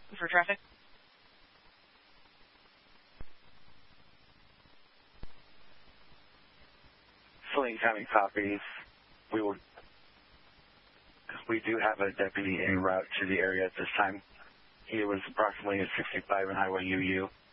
for traffic. Saline County copies. We do have a deputy en route to the area at this time. He was approximately at 65 on Highway UU.